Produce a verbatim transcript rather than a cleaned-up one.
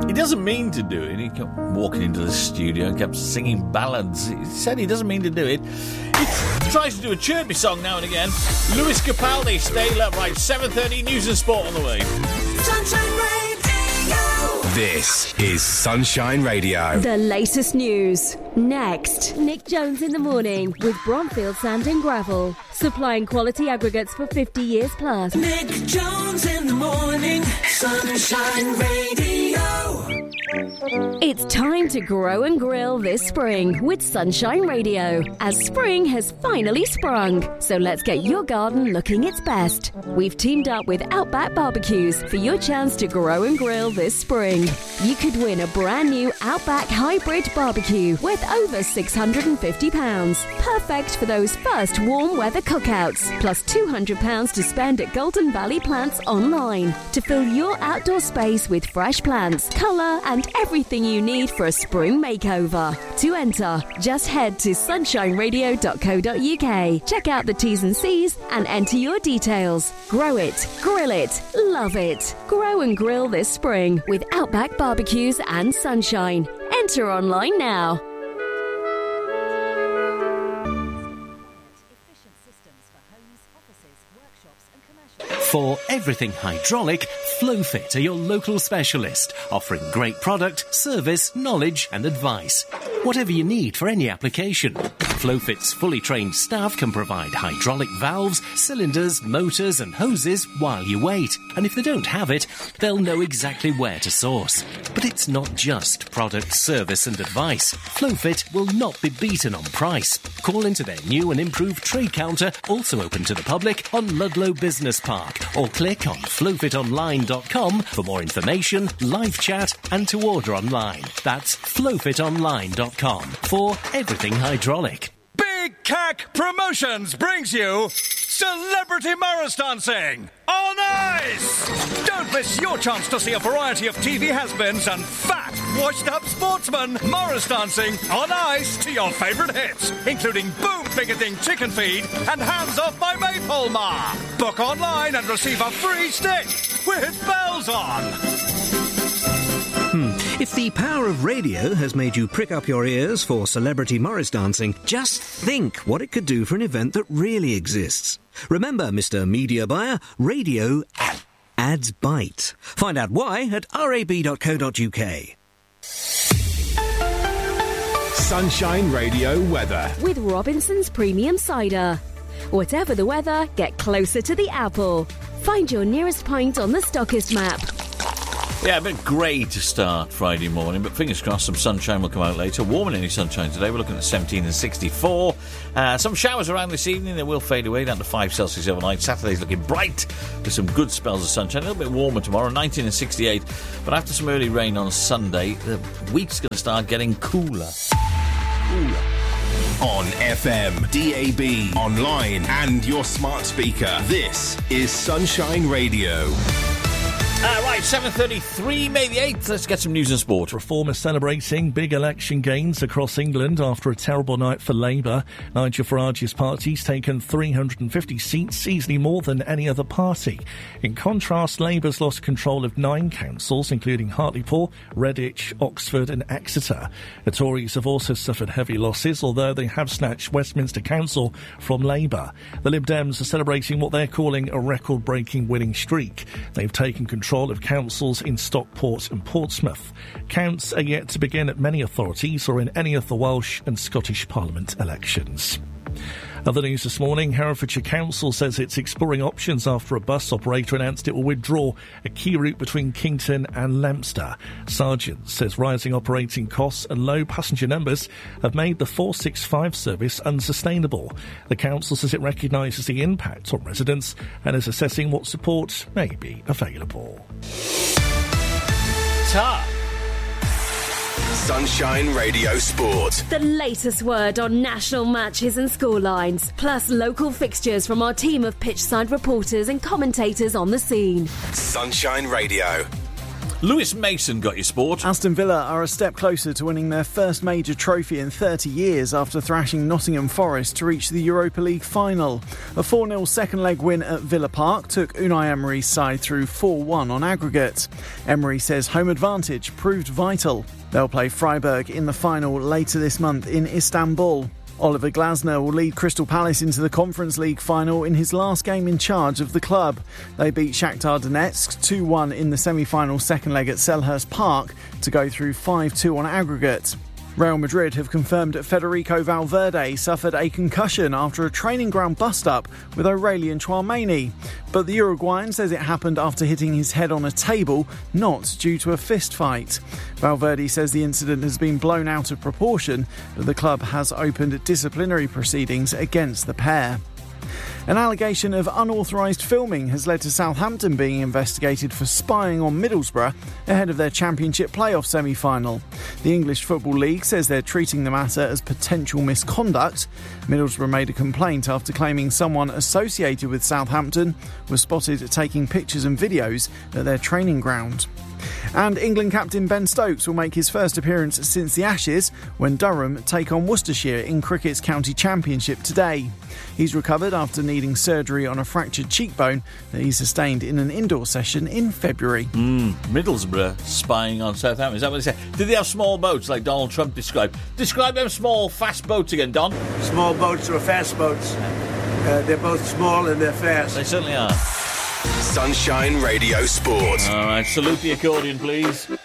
He doesn't mean to do it. He kept walking into the studio and kept singing ballads. He said he doesn't mean to do it. He tries to do a chirpy song now and again. Lewis Capaldi, stay up. Right, seven thirty, news and sport on the way. Sunshine Radio. This is Sunshine Radio. The latest news. Next, Nick Jones in the morning with Bromfield Sand and Gravel. Supplying quality aggregates for fifty years plus. Nick Jones in the morning. Sunshine Radio. It's time to grow and grill this spring with Sunshine Radio, as spring has finally sprung. So let's get your garden looking its best. We've teamed up with Outback Barbecues for your chance to grow and grill this spring. You could win a brand new Outback Hybrid Barbecue worth over six hundred fifty pounds. Perfect for those first warm weather cookouts. Plus two hundred pounds to spend at Golden Valley Plants online to fill your outdoor space with fresh plants, colour and everything you need for a spring makeover. To enter, just head to sunshine radio dot co dot uk. Check out the T's and C's and enter your details. Grow it, grill it, love it. Grow and grill this spring with Outback Barbecues and Sunshine. Enter online now. For everything hydraulic, Flowfit are your local specialist, offering great product, service, knowledge and advice. Whatever you need for any application, Flowfit's fully trained staff can provide hydraulic valves, cylinders, motors and hoses while you wait. And if they don't have it, they'll know exactly where to source. But it's not just product, service and advice. Flowfit will not be beaten on price. Call into their new and improved trade counter, also open to the public, on Ludlow Business Park, or click on flowfit online dot com for more information, live chat and to order online. That's flowfit online dot com for everything hydraulic. Big Cack Promotions brings you Celebrity Morris Dancing on Ice! Don't miss your chance to see a variety of T V has-beens and fat, washed-up sportsmen Morris dancing on ice to your favourite hits, including Boom Bigoting Chicken Feed and Hands Off My Maypole Ma. Book online and receive a free stick with bells on. Hmm. If the power of radio has made you prick up your ears for Celebrity Morris Dancing, just think what it could do for an event that really exists. Remember, Mister Media Buyer, radio ads bite. Find out why at r a b dot co dot u k. Sunshine Radio weather. With Robinson's Premium Cider. Whatever the weather, get closer to the apple. Find your nearest pint on the Stockist map. Yeah, a bit grey to start Friday morning, but fingers crossed some sunshine will come out later. Warm and any sunshine today. We're looking at seventeen and sixty-four. Uh, some showers around this evening. They will fade away down to five Celsius overnight. Saturday's looking bright with some good spells of sunshine. A little bit warmer tomorrow, nineteen and sixty-eight. But after some early rain on Sunday, the week's going to start getting cooler. Cooler. On F M, D A B, online and your smart speaker. This is Sunshine Radio. Uh, right, seven thirty-three, May the eighth. Let's get some news and sport. Reform is celebrating big election gains across England after a terrible night for Labour. Nigel Farage's party's taken three hundred fifty seats, easily more than any other party. In contrast, Labour's lost control of nine councils, including Hartlepool, Redditch, Oxford and Exeter. The Tories have also suffered heavy losses, although they have snatched Westminster Council from Labour. The Lib Dems are celebrating what they're calling a record-breaking winning streak. They've taken control of councils in Stockport and Portsmouth. Counts are yet to begin at many authorities or in any of the Welsh and Scottish Parliament elections. Other news this morning, Herefordshire Council says it's exploring options after a bus operator announced it will withdraw a key route between Kington and Leominster. Sargent says rising operating costs and low passenger numbers have made the four six five service unsustainable. The council says it recognises the impact on residents and is assessing what support may be available. Ta! Sunshine Radio Sport. The latest word on national matches and scorelines, plus local fixtures from our team of pitchside reporters and commentators on the scene. Sunshine Radio. Lewis Mason got your sport. Aston Villa are a step closer to winning their first major trophy in thirty years after thrashing Nottingham Forest to reach the Europa League final. A four nil second leg win at Villa Park took Unai Emery's side through four one on aggregate. Emery says home advantage proved vital. They'll play Freiburg in the final later this month in Istanbul. Oliver Glasner will lead Crystal Palace into the Conference League final in his last game in charge of the club. They beat Shakhtar Donetsk two one in the semi-final second leg at Selhurst Park to go through five two on aggregate. Real Madrid have confirmed that Federico Valverde suffered a concussion after a training ground bust-up with Aurelien Tchouameni. But the Uruguayan says it happened after hitting his head on a table, not due to a fist fight. Valverde says the incident has been blown out of proportion, but the club has opened disciplinary proceedings against the pair. An allegation of unauthorised filming has led to Southampton being investigated for spying on Middlesbrough ahead of their Championship playoff semi-final. The English Football League says they're treating the matter as potential misconduct. Middlesbrough made a complaint after claiming someone associated with Southampton was spotted taking pictures and videos at their training ground. And England captain Ben Stokes will make his first appearance since the Ashes when Durham take on Worcestershire in cricket's county championship today. He's recovered after needing surgery on a fractured cheekbone that he sustained in an indoor session in February. Mm, Middlesbrough spying on Southampton. Is that what they say? Did they have small boats like Donald Trump described? Describe them small, fast boats again, Don. Small boats or fast boats. Uh, they're both small and they're fast. They certainly are. Sunshine Radio Sport. All right, salute the accordion, please.